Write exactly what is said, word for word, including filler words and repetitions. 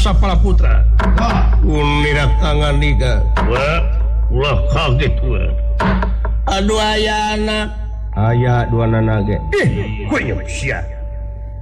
Sapala Putra. Unirak tangan niga. Wah, ulah kaget wah. Aduh aya anak. Aya dua anak ge. Ih, kowe nya sia.